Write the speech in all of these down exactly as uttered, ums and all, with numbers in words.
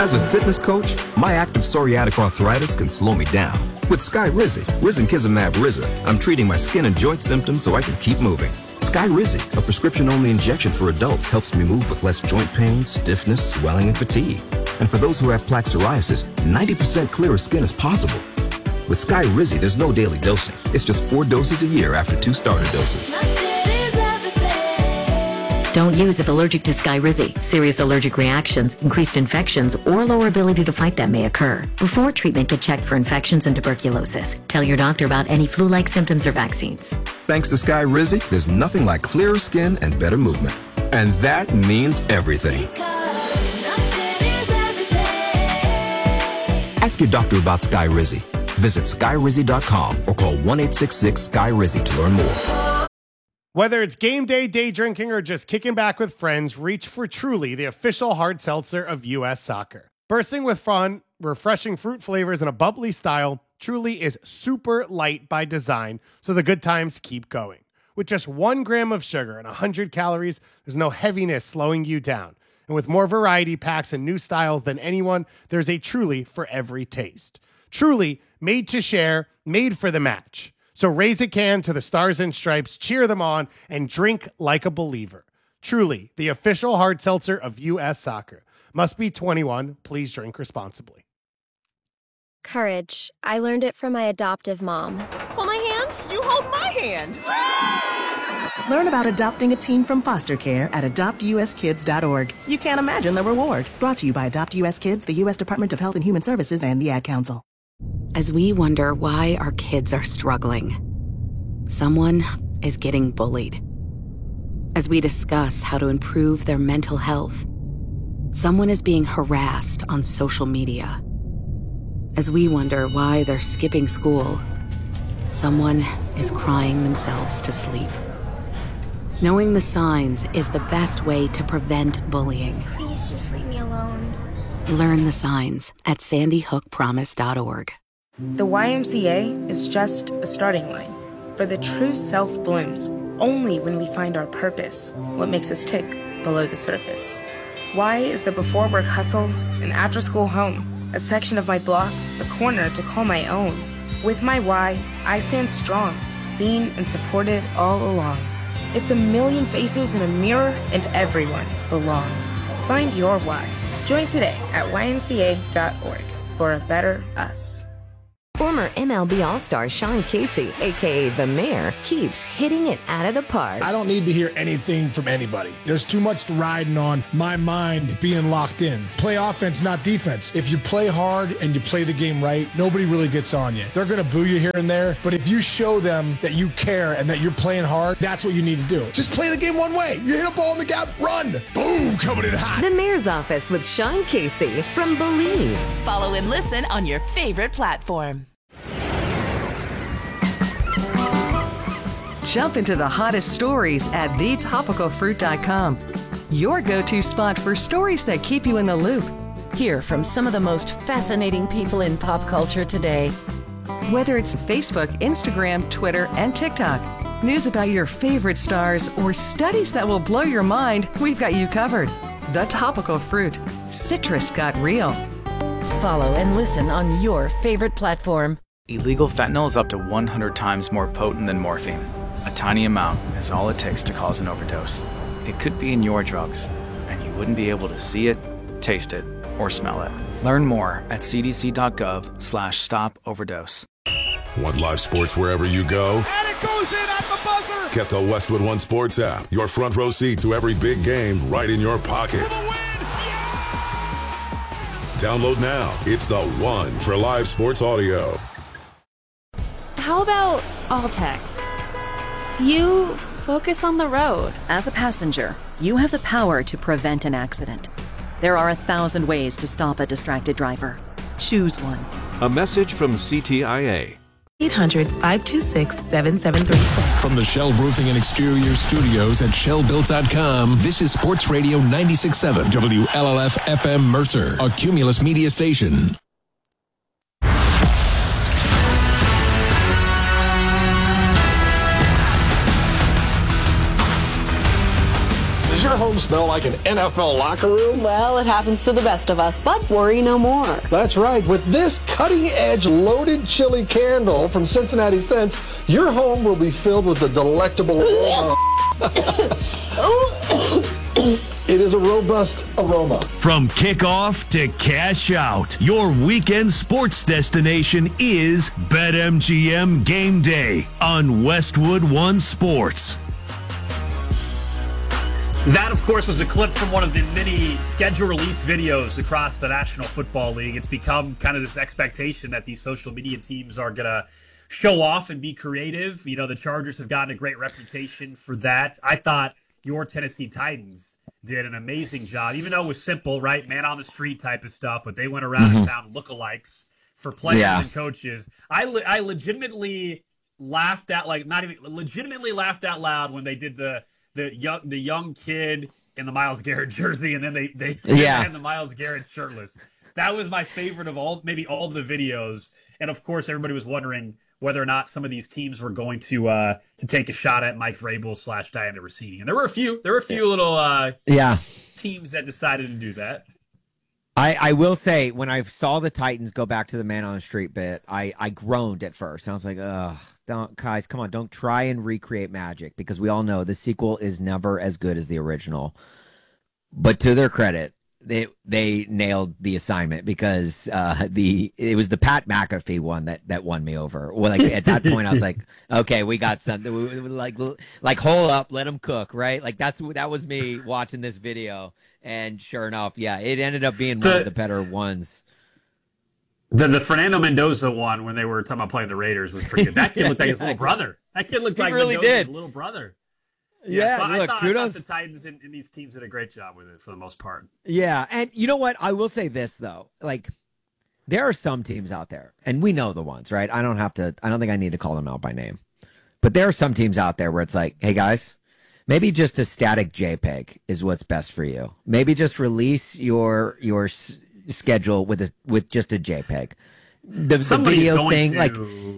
As a fitness coach, my active psoriatic arthritis can slow me down. With Skyrizi, risankizumab Riza, I'm treating my skin and joint symptoms so I can keep moving. Skyrizi, a prescription-only injection for adults, helps me move with less joint pain, stiffness, swelling, and fatigue. And for those who have plaque psoriasis, ninety percent clearer skin is possible. With Skyrizi, there's no daily dosing. It's just four doses a year after two starter doses. Don't use if allergic to Skyrizi. Serious allergic reactions, increased infections, or lower ability to fight them may occur. Before treatment, get checked for infections and tuberculosis. Tell your doctor about any flu-like symptoms or vaccines. Thanks to Skyrizi, there's nothing like clearer skin and better movement. And that means everything. Ask your doctor about Skyrizi. Visit Skyrizi dot com or call one eight six six Skyrizi to learn more. Whether it's game day, day drinking, or just kicking back with friends, reach for Truly, the official hard seltzer of U S Soccer. Bursting with fun, refreshing fruit flavors, and a bubbly style, Truly is super light by design, so the good times keep going. With just one gram of sugar and one hundred calories, there's no heaviness slowing you down. And with more variety packs and new styles than anyone, there's a Truly for every taste. Truly, made to share, made for the match. So raise a can to the Stars and Stripes, cheer them on, and drink like a believer. Truly, the official hard seltzer of U S Soccer. Must be twenty-one. Please drink responsibly. Courage. I learned it from my adoptive mom. Hold my hand. You hold my hand. Learn about adopting a teen from foster care at adopt u s kids dot org. You can't imagine the reward. Brought to you by Adopt U S Kids, the U S Department of Health and Human Services, and the Ad Council. As we wonder why our kids are struggling, someone is getting bullied. As we discuss how to improve their mental health, someone is being harassed on social media. As we wonder why they're skipping school, someone is crying themselves to sleep. Knowing the signs is the best way to prevent bullying. Please just leave me alone. Learn the signs at sandy hook promise dot org. The Y M C A is just a starting line, for the true self blooms only when we find our purpose, what makes us tick below the surface. Y is the before work hustle, an after school home, a section of my block, a corner to call my own. With my Y, I stand strong, seen and supported all along. It's a million faces in a mirror, and everyone belongs. Find your why. Join today at y m c a dot org for a better us. Former M L B All-Star Sean Casey, a k a. The Mayor, keeps hitting it out of the park. I don't need to hear anything from anybody. There's too much riding on my mind being locked in. Play offense, not defense. If you play hard and you play the game right, nobody really gets on you. They're going to boo you here and there, but if you show them that you care and that you're playing hard, that's what you need to do. Just play the game one way. You hit a ball in the gap, run. Boom, coming in hot. The Mayor's Office with Sean Casey from Believe. Follow and listen on your favorite platform. Jump into the hottest stories at the topical fruit dot com. Your go-to spot for stories that keep you in the loop. Hear from some of the most fascinating people in pop culture today. Whether it's Facebook, Instagram, Twitter, and TikTok, news about your favorite stars, or studies that will blow your mind, we've got you covered. The Topical Fruit. Citrus got real. Follow and listen on your favorite platform. Illegal fentanyl is up to one hundred times more potent than morphine. A tiny amount is all it takes to cause an overdose. It could be in your drugs, and you wouldn't be able to see it, taste it, or smell it. Learn more at c d c dot gov slash stop overdose. Want live sports wherever you go? And it goes in at the buzzer! Get the Westwood One Sports app. Your front row seat to every big game right in your pocket. Download now. It's the one for live sports audio. How about all text? You focus on the road. As a passenger, you have the power to prevent an accident. There are a thousand ways to stop a distracted driver. Choose one. A message from C T I A. eight hundred, five two six, seven seven three six. From the Shell Roofing and Exterior Studios at shell built dot com, this is Sports Radio ninety-six point seven W L L F F M Mercer, a Cumulus media station. Your home smell like an N F L locker room? Well, it happens to the best of us, but worry no more. That's right. With this cutting-edge loaded chili candle from Cincinnati Scents, your home will be filled with the delectable aroma. It is a robust aroma. From kickoff to cash out, your weekend sports destination is BetMGM Game Day on Westwood One Sports. That, of course, was a clip from one of the many schedule release videos across the National Football League. It's become kind of this expectation that these social media teams are going to show off and be creative. You know, the Chargers have gotten a great reputation for that. I thought your Tennessee Titans did an amazing job, even though it was simple, right? Man on the street type of stuff, but they went around mm-hmm. and found lookalikes for players yeah. and coaches. I, le- I legitimately laughed out, like not even legitimately laughed out loud when they did the the young the young kid in the Myles Garrett jersey, and then they they yeah. ran the Myles Garrett shirtless. That was my favorite of all, maybe all of the videos. And of course, everybody was wondering whether or not some of these teams were going to uh, to take a shot at Mike Vrabel slash Diana Rossini. And there were a few, there were a few little uh, yeah teams that decided to do that. I, I will say, when I saw the Titans go back to the man on the street bit, I, I groaned at first. I was like, ugh, don't, guys, come on, don't try and recreate magic, because we all know the sequel is never as good as the original. But to their credit, they they nailed the assignment, because uh, the it was the Pat McAfee one that, that won me over. Well, like at that point, I was like, okay, we got something. We, we, like like hold up, let them cook, right? Like that's that was me watching this video. And sure enough, yeah, it ended up being the, one of the better ones. The the Fernando Mendoza one, when they were talking about playing the Raiders, was pretty good. That kid looked like his little brother. That kid looked he like really Mendoza's did. little brother. Yeah, Yeah, look, I, thought, kudos. I thought the Titans and, and these teams did a great job with it for the most part. Yeah, and you know what? I will say this, though. Like, there are some teams out there, and we know the ones, right? I don't have to, I don't think I need to call them out by name. But there are some teams out there where it's like, hey, guys, maybe just a static JPEG is what's best for you. Maybe just release your your s- schedule with a with just a JPEG. The, the video thing, to, like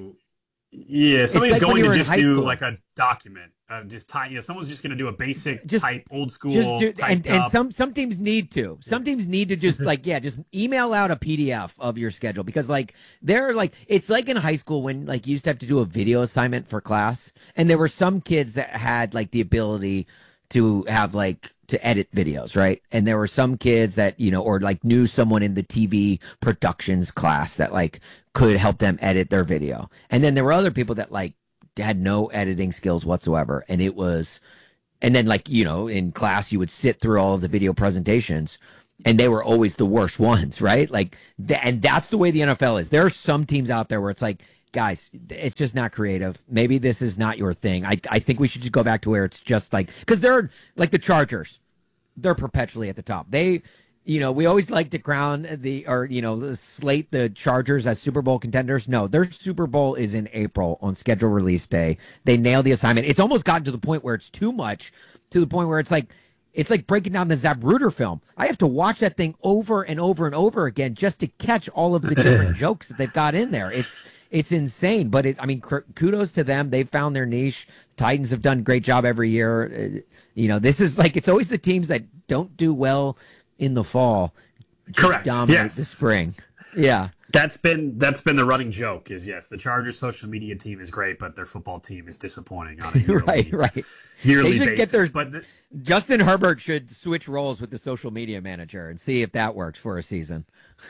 yeah, somebody's like going to just do school. like a document, uh, just type. You know, someone's just going to do a basic Just- type, old school. just do, and, typed and up. some some teams need to. Some teams need to just like yeah, just email out a P D F of your schedule, because like they're like it's like in high school when like you used to have to do a video assignment for class, and there were some kids that had like the ability to have like to edit videos, right? And there were some kids that, you know, or like knew someone in the T V productions class that like could help them edit their video. And then there were other people that like had no editing skills whatsoever. And it was, and then like, you know, in class, you would sit through all of the video presentations and they were always the worst ones, right? Like, th- and that's the way the N F L is. There are some teams out there where it's like, guys, it's just not creative. Maybe this is not your thing. I I think we should just go back to where it's just like, because they're like the Chargers. They're perpetually at the top. They, you know, we always like to crown the, or, you know, slate the Chargers as Super Bowl contenders. No, their Super Bowl is in April on schedule release day. They nailed the assignment. It's almost gotten to the point where it's too much, to the point where it's like, it's like breaking down the Zapruder film. I have to watch that thing over and over and over again just to catch all of the different jokes that they've got in there. It's, It's insane, but it, I mean, kudos to them. They've found their niche. Titans have done a great job every year. Uh, you know, this is like, it's always the teams that don't do well in the fall. Correct. Dominate Yes. the spring. Yeah. That's been that's been the running joke is, yes, the Chargers social media team is great, but their football team is disappointing on a yearly, right, right. yearly they should basis. get their, but the, Justin Herbert should switch roles with the social media manager and see if that works for a season.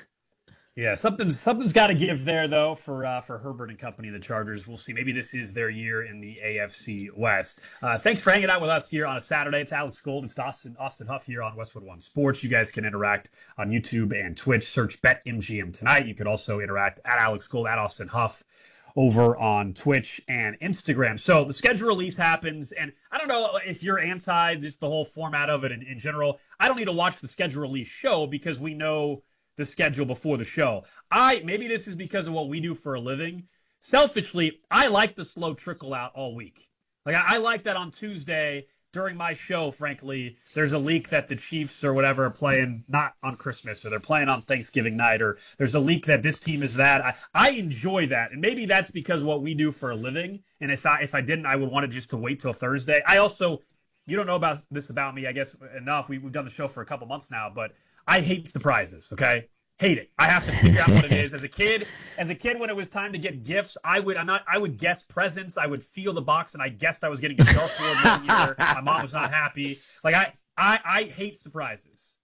Yeah, something's something's got to give there though for uh, for Herbert and company, the Chargers. We'll see. Maybe this is their year in the A F C West. Uh, thanks for hanging out with us here on a Saturday. It's Alex Gold and Austin Austin Huff here on Westwood One Sports. You guys can interact on YouTube and Twitch. Search BetMGM tonight. You could also interact at Alex Gold, at Austin Huff over on Twitch and Instagram. So the schedule release happens, and I don't know if you're anti just the whole format of it in, in general. I don't need to watch the schedule release show because we know the schedule before the show. I maybe this is because of what we do for a living. Selfishly, I like the slow trickle out all week. Like I, I like that on Tuesday during my show, frankly, there's a leak that the Chiefs or whatever are playing not on Christmas or they're playing on Thanksgiving night, or there's a leak that this team is that. I, I enjoy that. And maybe that's because of what we do for a living. And if I if I didn't, I would want it just to wait till Thursday. I also you don't know about this about me, I guess, enough. We, we've done the show for a couple months now, but I hate surprises, okay? Hate it. I have to figure out what it is. As a kid, as a kid, when it was time to get gifts, I would I'm not I would guess presents. I would feel the box, and I guessed I was getting a surfboard one year. My mom was not happy. Like I, I, I hate surprises.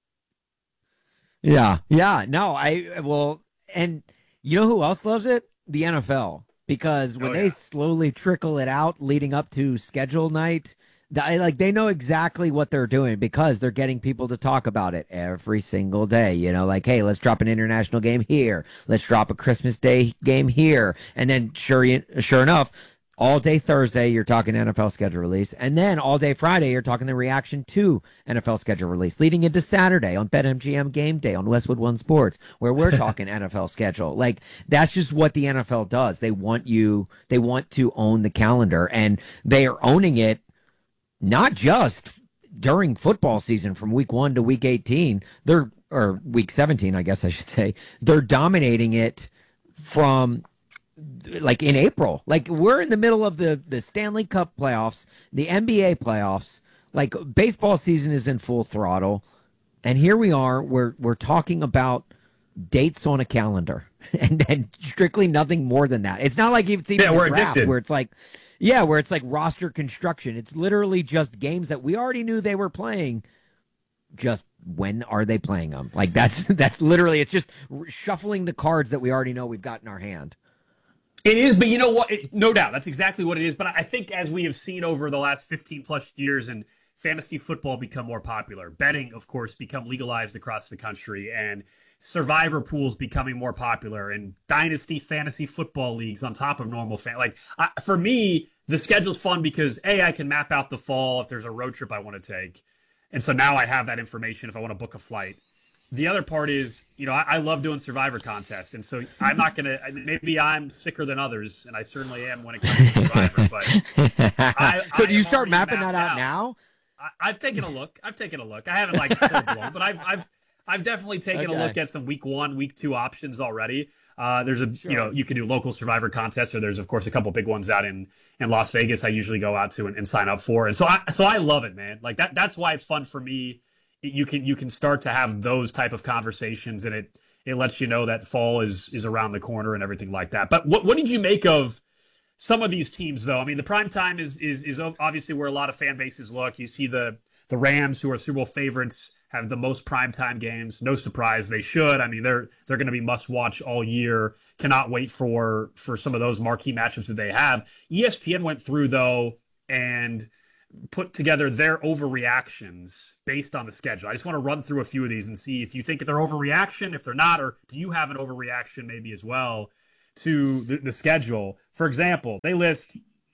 Yeah, yeah. No, I well, and you know who else loves it? The N F L, because when oh, yeah. they slowly trickle it out leading up to schedule night. I, like they know exactly what they're doing because they're getting people to talk about it every single day. You know, like, hey, let's drop an international game here. Let's drop a Christmas Day game here. And then sure, sure enough, all day Thursday, you're talking N F L schedule release. And then all day Friday, you're talking the reaction to N F L schedule release, leading into Saturday on BetMGM Game Day on Westwood One Sports, where we're talking N F L schedule. Like, that's just what the N F L does. They want you, they want to own the calendar, and they are owning it. Not just during football season from week one to week eighteen, they're or week seventeen, I guess I should say. They're dominating it from like in April. Like we're in the middle of the, the Stanley Cup playoffs, the N B A playoffs. Like baseball season is in full throttle, and here we are. We're we're talking about dates on a calendar, and and strictly nothing more than that. It's not like it's even yeah, we're a draft addicted. Where it's like. Yeah, where it's like roster construction. It's literally just games that we already knew they were playing. Just when are they playing them? Like that's that's literally it's just shuffling the cards that we already know we've got in our hand. It is, but you know what? It, no doubt, that's exactly what it is. But I think as we have seen over the last fifteen plus years, and fantasy football become more popular, betting, of course, become legalized across the country, and survivor pools becoming more popular, and dynasty fantasy football leagues on top of normal fan. Like I, for me, the schedule's fun because A, I can map out the fall if there's a road trip I want to take. And so now I have that information if I want to book a flight. The other part is, you know, I, I love doing survivor contests. And so I'm not going to, maybe I'm sicker than others, and I certainly am when it comes to survivor. But I, so do I you start mapping that out, out now? I, I've taken a look. I've taken a look. I haven't like full blown, but I've, I've, I've definitely taken okay. a look at some week one, week two options already. Uh, there's a, sure. you know, you can do local survivor contests, or there's of course a couple big ones out in, in Las Vegas. I usually go out to and, and sign up for. And so I, so I love it, man. Like that, that's why it's fun for me. You can, you can start to have those type of conversations, and it, it lets you know that fall is, is around the corner and everything like that. But what, what did you make of some of these teams though? I mean, the prime time is, is, is obviously where a lot of fan bases look. You see the, the Rams, who are Super Bowl favorites, have the most primetime games. No surprise, they should. I mean, they're they're going to be must-watch all year. Cannot wait for for some of those marquee matchups that they have. E S P N went through, though, and put together their overreactions based on the schedule. I just want to run through a few of these and see if you think they're overreaction, if they're not, or do you have an overreaction maybe as well to the, the schedule. For example, they list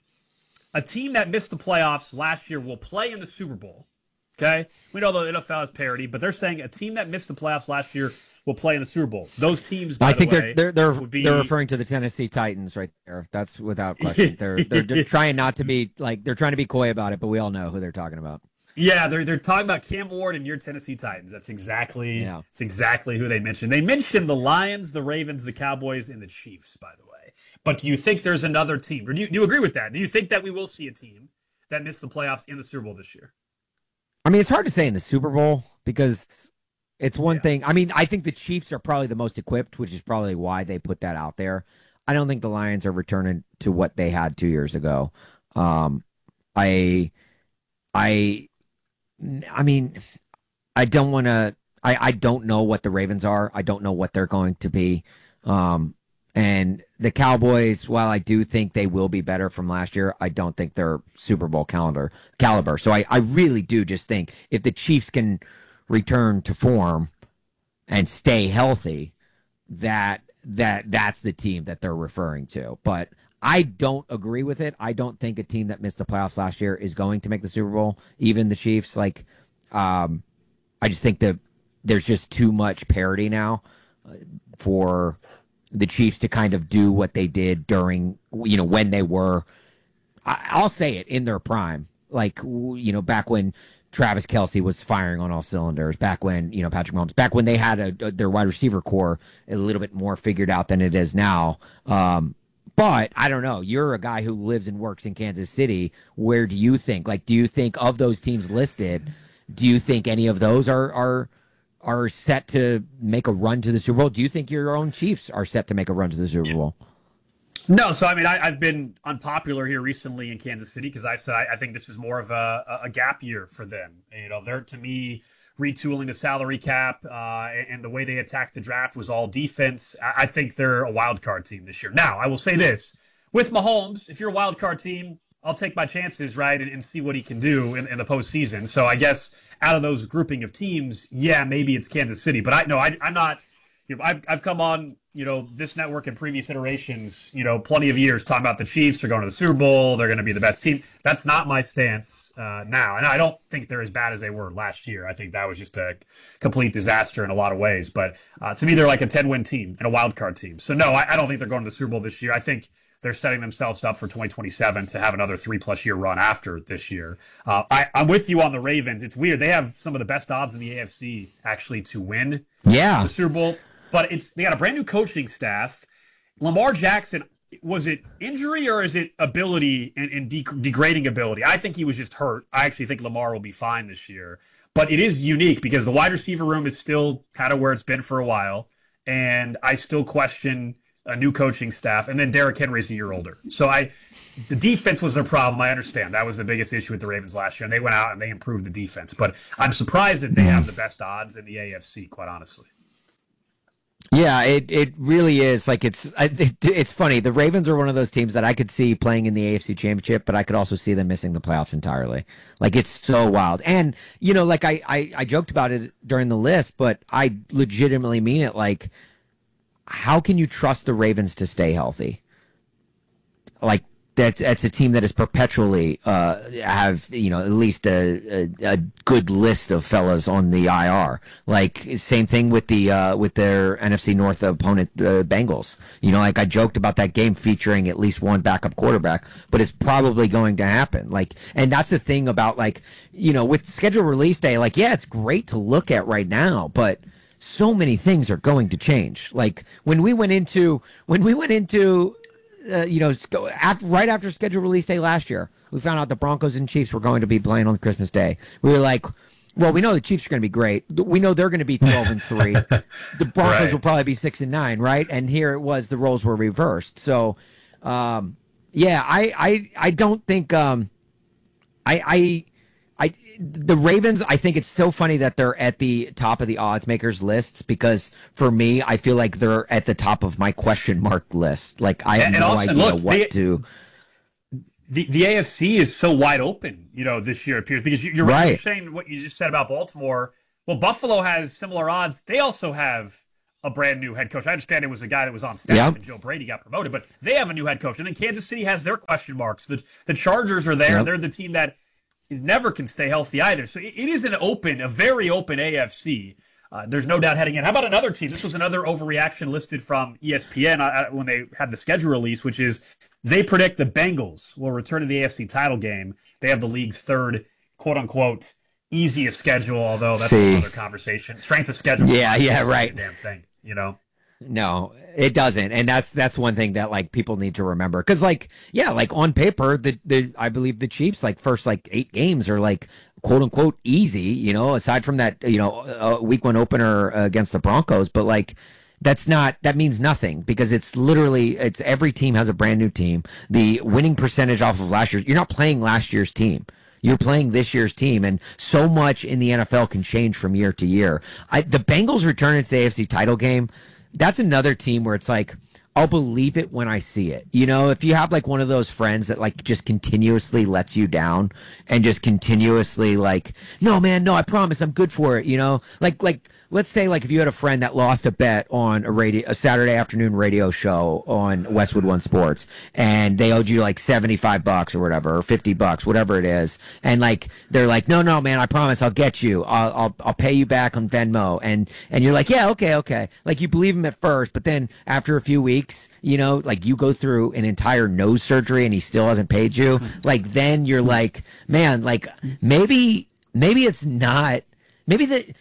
a team that missed the playoffs last year will play in the Super Bowl. Okay, we know the N F L is parity, but they're saying a team that missed the playoffs last year will play in the Super Bowl. Those teams, by I think the way, they're they're they're, be... they're referring to the Tennessee Titans right there. That's without question. They're they're trying not to be like they're trying to be coy about it, but we all know who they're talking about. Yeah, they're they're talking about Cam Ward and your Tennessee Titans. That's exactly yeah. That's exactly who they mentioned. They mentioned the Lions, the Ravens, the Cowboys, and the Chiefs, by the way. But do you think there's another team? Or do you, do you agree with that? Do you think that we will see a team that missed the playoffs in the Super Bowl this year? I mean, it's hard to say in the Super Bowl because it's one yeah. thing. I mean, I think the Chiefs are probably the most equipped, which is probably why they put that out there. I don't think the Lions are returning to what they had two years ago. Um, I, I, I mean, I don't want to. I, I don't know what the Ravens are. I don't know what they're going to be. Um, and the Cowboys, while I do think they will be better from last year, I don't think they're Super Bowl calendar caliber. So I, I really do just think if the Chiefs can return to form and stay healthy, that that that's the team that they're referring to. But I don't agree with it. I don't think a team that missed the playoffs last year is going to make the Super Bowl, even the Chiefs. Like, um, I just think that there's just too much parity now for the Chiefs to kind of do what they did during, you know, when they were, I, I'll say it, in their prime. Like, you know, back when Travis Kelce was firing on all cylinders, back when, you know, Patrick Mahomes, back when they had a, a, their wide receiver core a little bit more figured out than it is now. Um, but I don't know. You're a guy who lives and works in Kansas City. Where do you think? Like, do you think of those teams listed? Do you think any of those are are are set to make a run to the Super Bowl? Do you think your own Chiefs are set to make a run to the Super Bowl? No, so I mean, I, I've been unpopular here recently in Kansas City because I said I, I think this is more of a, a gap year for them. You know, they're to me retooling the salary cap uh, and, and the way they attacked the draft was all defense. I, I think they're a wild card team this year. Now, I will say this with Mahomes: if you're a wild card team, I'll take my chances, right, and, and see what he can do in, in the postseason. So I guess out of those grouping of teams, yeah, maybe it's Kansas City, but I no, I, I'm not. You know, I've I've come on, you know, this network in previous iterations, you know, plenty of years talking about the Chiefs are going to the Super Bowl, they're going to be the best team. That's not my stance uh, now, and I don't think they're as bad as they were last year. I think that was just a complete disaster in a lot of ways. But uh, to me, they're like a ten-win team and a wild card team. So no, I, I don't think they're going to the Super Bowl this year. I think they're setting themselves up for twenty twenty-seven to have another three-plus year run after this year. Uh, I, I'm with you on the Ravens. It's weird. They have some of the best odds in the A F C actually to win yeah. the Super Bowl. But it's they got a brand new coaching staff. Lamar Jackson, was it injury or is it ability and, and de- degrading ability? I think he was just hurt. I actually think Lamar will be fine this year. But it is unique because the wide receiver room is still kind of where it's been for a while. And I still question a new coaching staff. And then Derrick Henry's a year older. So I, the defense was their problem. I understand. That was the biggest issue with the Ravens last year. And they went out and they improved the defense. But I'm surprised that they have the best odds in the A F C, quite honestly. Yeah, it, it really is. Like, it's it, it's funny. The Ravens are one of those teams that I could see playing in the A F C Championship, but I could also see them missing the playoffs entirely. Like, it's so wild. And, you know, like I, I, I joked about it during the list, but I legitimately mean it. Like, how can you trust the Ravens to stay healthy? Like, that's that's a team that is perpetually uh, have, you know, at least a, a, a good list of fellas on the I R. Like, same thing with the uh, with their N F C North opponent, the Bengals. You know, like I joked about that game featuring at least one backup quarterback, but it's probably going to happen. Like, and that's the thing about, like, you know, with schedule release day. Like, yeah, it's great to look at right now, but so many things are going to change. Like when we went into when we went into. Uh, you know, after, right after schedule release day last year, we found out the Broncos and Chiefs were going to be playing on Christmas Day. We were like, well, we know the Chiefs are going to be great. We know they're going to be twelve and three. The Broncos right. will probably be six and nine, right? And here it was, the roles were reversed. So, um, yeah, I, I, I don't think, um, I, I, I, the Ravens, I think it's so funny that they're at the top of the odds makers lists, because for me, I feel like they're at the top of my question mark list. Like, I have and, no and also, idea look, what the, to. The the A F C is so wide open, you know, this year, it appears, because you're right. You're saying what you just said about Baltimore. Well, Buffalo has similar odds. They also have a brand new head coach. I understand it was a guy that was on staff yep. and Joe Brady got promoted, but they have a new head coach. And then Kansas City has their question marks. The, the Chargers are there. Yep. They're the team that never can stay healthy either. So it, it is an open, a very open A F C. Uh, there's no doubt heading in. How about another team? This was another overreaction listed from E S P N uh, when they had the schedule release, which is they predict the Bengals will return to the A F C title game. They have the league's third, quote-unquote, easiest schedule, although that's See. another conversation. Strength of schedule. Yeah, yeah, right. Damn thing, you know? No, it doesn't, and that's that's one thing that like people need to remember, because like yeah, like on paper, the the I believe the Chiefs like first like eight games are like quote unquote easy, you know, aside from that you know uh, week one opener against the Broncos, but like that's not that means nothing, because it's literally it's every team has a brand new team. The winning percentage off of last year's, you're not playing last year's team. You're playing this year's team, and so much in the N F L can change from year to year. I, the Bengals return into the A F C title game. That's another team where it's like, I'll believe it when I see it. You know, if you have like one of those friends that like just continuously lets you down and just continuously like, no, man, no, I promise I'm good for it. You know, like, like, let's say like if you had a friend that lost a bet on a radio, a Saturday afternoon radio show on Westwood One Sports, and they owed you like seventy-five bucks or whatever, or fifty bucks, whatever it is. And like, they're like, no, no, man, I promise I'll get you. I'll, I'll, I'll pay you back on Venmo. And, and you're like, yeah, okay, okay. Like you believe him at first, but then after a few weeks, you know, like you go through an entire nose surgery and he still hasn't paid you. Like then you're like, man, like maybe, maybe it's not, maybe the,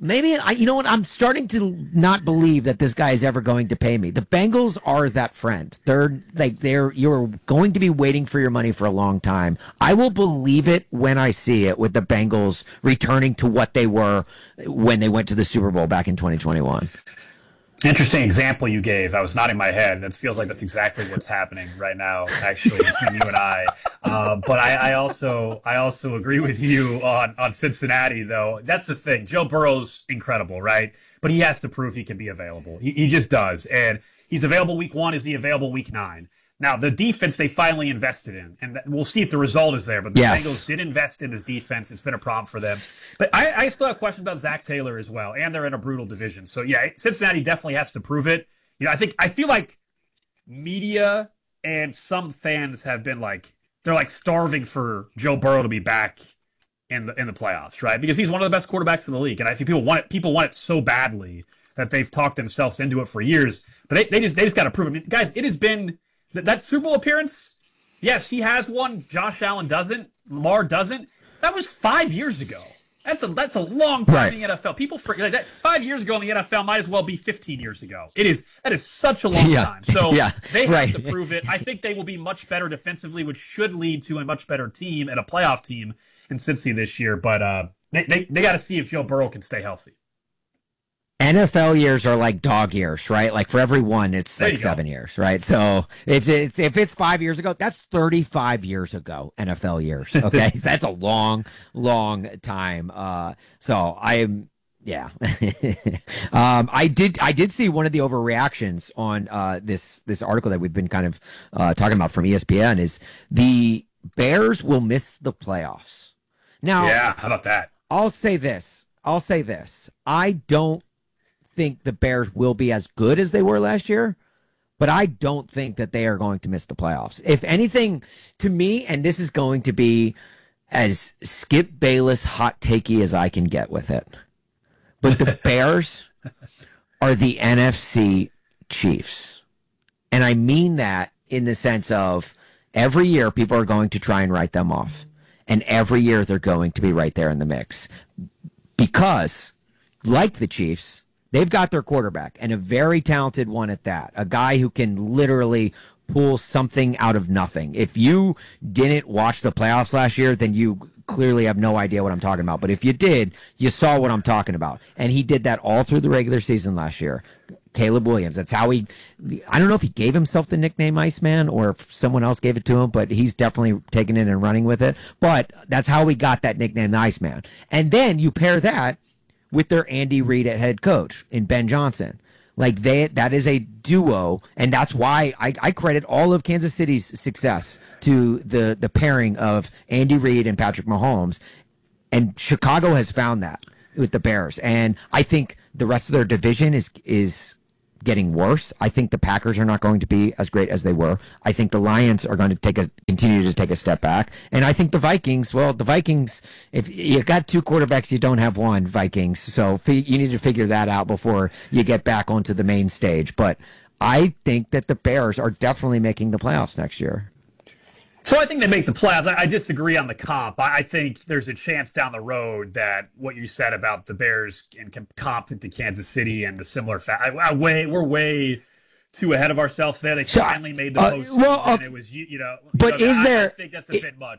Maybe I, you know what? I'm starting to not believe that this guy is ever going to pay me. The Bengals are that friend. They're like they're you're going to be waiting for your money for a long time. I will believe it when I see it with the Bengals returning to what they were when they went to the Super Bowl back in twenty twenty-one. Interesting example you gave. That was nodding my head. That feels like that's exactly what's happening right now, actually, between you and I. Uh, but I, I also I also agree with you on, on Cincinnati, though. That's the thing. Joe Burrow's incredible, right? But he has to prove he can be available. He, he just does. And he's available week one. Is he available week nine? Now, the defense they finally invested in, and we'll see if the result is there, but the yes. Bengals did invest in this defense. It's been a problem for them. But I, I still have questions about Zach Taylor as well, and they're in a brutal division. So, yeah, Cincinnati definitely has to prove it. You know, I think I feel like media and some fans have been like, they're like starving for Joe Burrow to be back in the in the playoffs, right? Because he's one of the best quarterbacks in the league, and I think people want it. People want it so badly that they've talked themselves into it for years. But they, they just they just got to prove it. I mean, guys, it has been That, that Super Bowl appearance, yes, he has one. Josh Allen doesn't. Lamar doesn't. That was five years ago. That's a that's a long time right. in the N F L. People forget that five years ago in the N F L might as well be fifteen years ago. It is that is such a long yeah. time. So yeah. they have right. to prove it. I think they will be much better defensively, which should lead to a much better team and a playoff team in Cincy this year. But uh, they they, they got to see if Joe Burrow can stay healthy. N F L years are like dog years, right? Like for every one, it's There like you go. seven years, right? So if it's if it's five years ago, that's thirty-five years ago. N F L years, okay? That's a long, long time. Uh, so I'm, yeah. um, I did I did see one of the overreactions on uh, this this article that we've been kind of uh, talking about from E S P N is the Bears will miss the playoffs. Now, yeah, how about that? I'll say this. I'll say this. I don't think the Bears will be as good as they were last year, but I don't think that they are going to miss the playoffs. If anything, to me, and this is going to be as Skip Bayless hot takey as I can get with it, but the Bears are the N F C Chiefs. And I mean that in the sense of every year people are going to try and write them off. And every year they're going to be right there in the mix. Because, like the Chiefs, they've got their quarterback, and a very talented one at that. A guy who can literally pull something out of nothing. If you didn't watch the playoffs last year, then you clearly have no idea what I'm talking about. But if you did, you saw what I'm talking about. And he did that all through the regular season last year. Caleb Williams. That's how he, I don't know if he gave himself the nickname Iceman or if someone else gave it to him, but he's definitely taken it and running with it. But that's how we got that nickname, the Iceman. And then you pair that with their Andy Reid at head coach in Ben Johnson. Like they, that is a duo, and that's why I, I credit all of Kansas City's success to the the pairing of Andy Reid and Patrick Mahomes. And Chicago has found that with the Bears, and I think the rest of their division is is getting worse. I think the Packers are not going to be as great as they were. I think the Lions are going to take a continue to take a step back, and I think the Vikings. Well, the Vikings. If you got two quarterbacks, you don't have one. Vikings. So you need to figure that out before you get back onto the main stage. But I think that the Bears are definitely making the playoffs next year. So I think they make the playoffs. I, I disagree on the comp. I, I think there's a chance down the road that what you said about the Bears and comp to Kansas City and the similar fact. I, I way we're way too ahead of ourselves there. They finally made the uh, postseason, well, uh, and it was you, you know. But you know, is I, there? I think that's a it, bit much.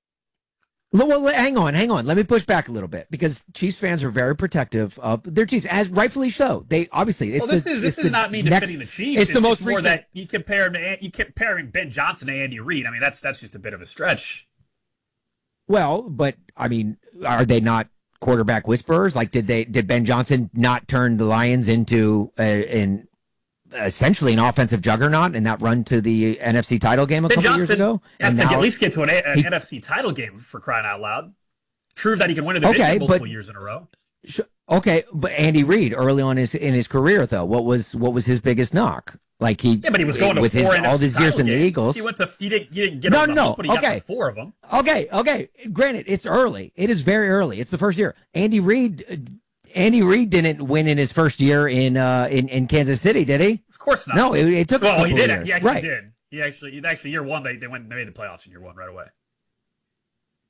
Well, hang on, hang on. Let me push back a little bit because Chiefs fans are very protective of their Chiefs, as rightfully so. They obviously. It's well, this the, is this is not me next, defending the Chiefs. It's, it's the most more recent... that you compare him to you comparing Ben Johnson to Andy Reid. I mean, that's that's just a bit of a stretch. Well, but I mean, are they not quarterback whisperers? Like, did they did Ben Johnson not turn the Lions into uh, in essentially an offensive juggernaut in that run to the N F C title game a Ben couple Johnson years ago? has And to now, at least get to an, an he, N F C title game for crying out loud. Prove that he can win a division okay, multiple but, years in a row. Sh- okay, but Andy Reid early on his, in his career though, what was what was his biggest knock? Like he, yeah, but he was going to with four his, all these years in the Eagles. He went to he didn't he didn't get no over the no hump, but he okay got to four of them. Okay, okay. Granted, it's early. It is very early. It's the first year. Andy Reid. Andy Reid didn't win in his first year in uh in, in Kansas City, did he? Of course not. No, it, it took. Well, a couple he did. Years. He actually right. did. He actually, he actually year one they they went they made the playoffs in year one right away.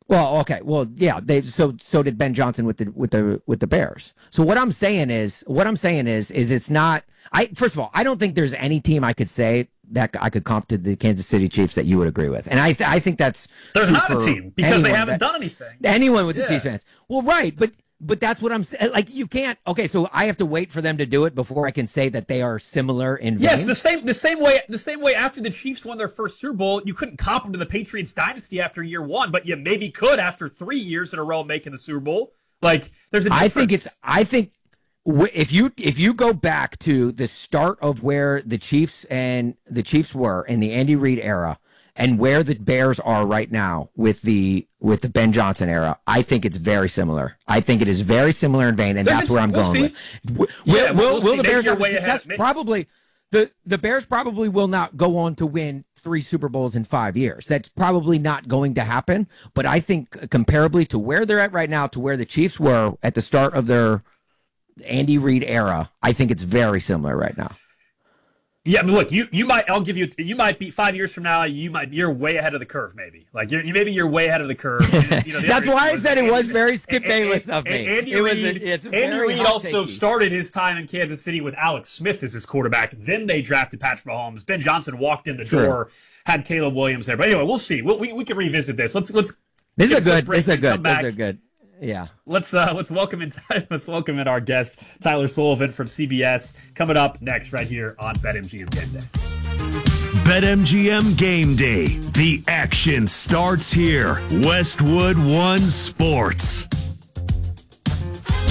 Well, okay. Well, yeah. They so so did Ben Johnson with the with the with the Bears. So what I'm saying is, what I'm saying is, is it's not. I first of all, I don't think there's any team I could say that I could comp to the Kansas City Chiefs that you would agree with, and I th- I think that's there's not a team because they haven't that, done anything. Anyone with yeah. the Chiefs fans, well, right, but. But that's what I'm saying. Like, you can't. Okay, so I have to wait for them to do it before I can say that they are similar in Yes, vein? the same the same way the same way after the Chiefs won their first Super Bowl, you couldn't comp them to the Patriots dynasty after year one, but you maybe could after three years in a row making the Super Bowl. Like, there's a difference. I think it's. I think if you if you go back to the start of where the Chiefs and the Chiefs were in the Andy Reid era, and where the Bears are right now with the with the Ben Johnson era, I think it's very similar. I think it is very similar in vein, and that's where I'm we'll going see. with. Will, yeah, will, we'll will see. the Bears you're have way success? ahead. Probably. The the Bears probably will not go on to win three Super Bowls in five years. That's probably not going to happen. But I think comparably to where they're at right now, to where the Chiefs were at the start of their Andy Reid era, I think it's very similar right now. Yeah, but look, you, you might, I'll give you, you might be five years from now, you might, you're way ahead of the curve, maybe. Like, you're, maybe you're way ahead of the curve. And, you know, the That's why I was, said it Andy, was very Skip and, Bayless and, of me. And Andy it was Reid, a, it's Andy very Reid also takey. started his time in Kansas City with Alex Smith as his quarterback. Then they drafted Patrick Mahomes. Ben Johnson walked in the True. door, had Caleb Williams there. But anyway, we'll see. We'll, we we can revisit this. Let's let's. This is a good. This This is a good. This is a good. Yeah. Let's uh, let's welcome in let's welcome in our guest Tyler Sullivan from C B S coming up next right here on BetMGM Game Day. BetMGM Game Day. The action starts here. Westwood One Sports.